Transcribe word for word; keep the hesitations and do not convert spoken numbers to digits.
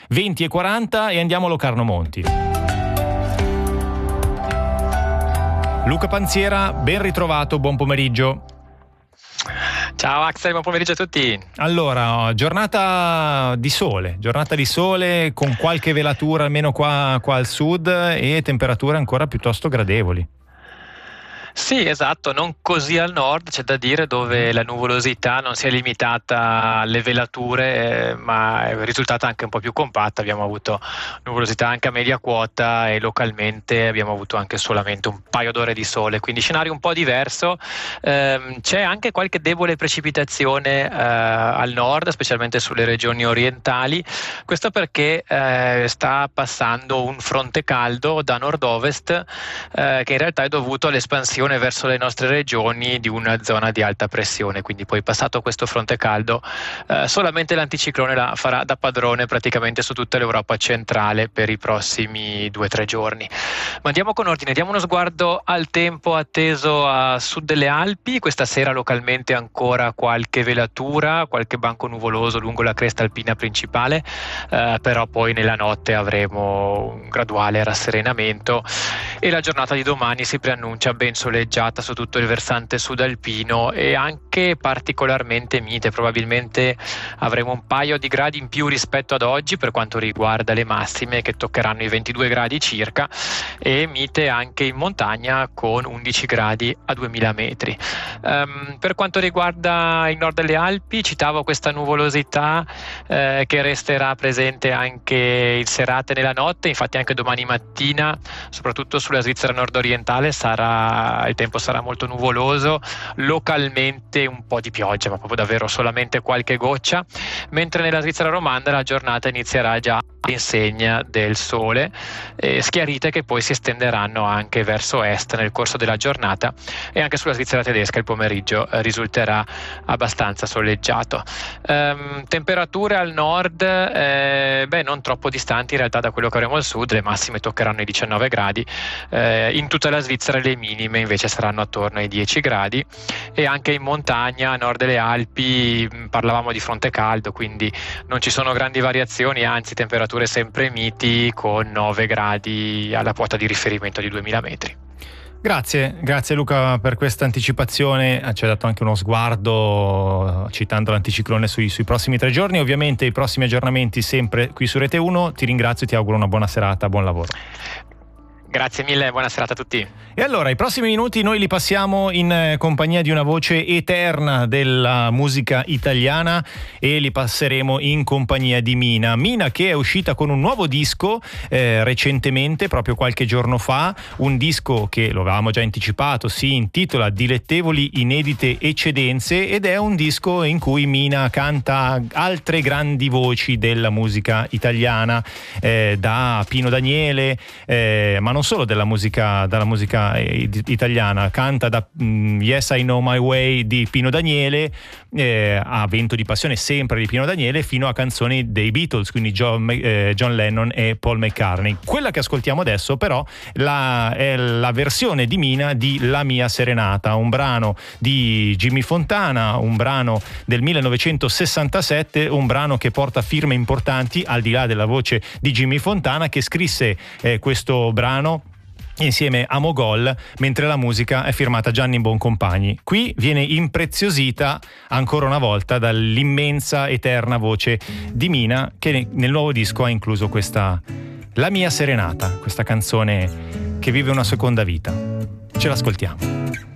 venti e quaranta e andiamo a Locarno Monti. Luca Panziera, ben ritrovato, buon pomeriggio. Ciao Axel, buon pomeriggio a tutti. Allora, giornata di sole, giornata di sole con qualche velatura almeno qua, qua al sud e temperature ancora piuttosto gradevoli. Sì, esatto, non così al nord, c'è da dire, dove la nuvolosità non si è limitata alle velature, eh, ma è risultata anche un po' più compatta. Abbiamo avuto nuvolosità anche a media quota e localmente abbiamo avuto anche solamente un paio d'ore di sole, quindi scenario un po' diverso. Eh, c'è anche qualche debole precipitazione eh, al nord, specialmente sulle regioni orientali. Questo perché eh, sta passando un fronte caldo da nord-ovest eh, che in realtà è dovuto all'espansione verso le nostre regioni di una zona di alta pressione, quindi poi passato questo fronte caldo eh, solamente l'anticiclone la farà da padrone praticamente su tutta l'Europa centrale per i prossimi due o tre giorni. Ma andiamo con ordine, diamo uno sguardo al tempo atteso a sud delle Alpi. Questa sera localmente ancora qualche velatura, qualche banco nuvoloso lungo la cresta alpina principale, eh, però poi nella notte avremo un graduale rasserenamento e la giornata di domani si preannuncia ben soleggiata su tutto il versante sudalpino e anche particolarmente mite. Probabilmente avremo un paio di gradi in più rispetto ad oggi per quanto riguarda le massime, che toccheranno i ventidue gradi circa, e mite anche in montagna con undici gradi a duemila metri. Um, per quanto riguarda il nord delle Alpi, citavo questa nuvolosità eh, che resterà presente anche il serate nella notte. Infatti anche domani mattina, soprattutto sulla Svizzera nord-orientale, sarà il tempo sarà molto nuvoloso, localmente un po' di pioggia, ma proprio davvero solamente qualche goccia, mentre nella Svizzera romanda la giornata inizierà già all'insegna del sole, eh, schiarite che poi si estenderanno anche verso est nel corso della giornata, e anche sulla Svizzera tedesca il pomeriggio eh, risulterà abbastanza soleggiato. Ehm, temperature al nord eh, beh, non troppo distanti in realtà da quello che avremo al sud. Le massime toccheranno i diciannove gradi, eh, in tutta la Svizzera le minime invece saranno attorno ai dieci gradi, e anche in montagna a nord delle Alpi parlavamo di fronte caldo, quindi non ci sono grandi variazioni, anzi temperature sempre miti con nove gradi alla quota di riferimento di duemila metri. Grazie, grazie Luca per questa anticipazione, ci ha dato anche uno sguardo citando l'anticiclone sui, sui prossimi tre giorni. Ovviamente i prossimi aggiornamenti sempre qui su Rete uno. Ti ringrazio e ti auguro una buona serata, buon lavoro. Grazie mille, buona serata a tutti. E allora, i prossimi minuti noi li passiamo in compagnia di una voce eterna della musica italiana e li passeremo in compagnia di Mina. Mina che è uscita con un nuovo disco eh, recentemente, proprio qualche giorno fa, un disco che, lo avevamo già anticipato, si intitola Dilettevoli inedite eccedenze, ed è un disco in cui Mina canta altre grandi voci della musica italiana, eh, da Pino Daniele, eh, ma non non solo della musica, della musica italiana, canta da mm, Yes I Know My Way di Pino Daniele eh, a Vento di Passione sempre di Pino Daniele, fino a canzoni dei Beatles, quindi John, eh, John Lennon e Paul McCartney. Quella che ascoltiamo adesso però la, è la versione di Mina di La Mia Serenata, un brano di Jimmy Fontana, un brano del millenovecentosessantasette, un brano che porta firme importanti al di là della voce di Jimmy Fontana, che scrisse eh, questo brano insieme a Mogol, mentre la musica è firmata Gianni Boncompagni. Qui viene impreziosita ancora una volta dall'immensa eterna voce di Mina, che nel nuovo disco ha incluso questa La Mia Serenata, questa canzone che vive una seconda vita. Ce l'ascoltiamo.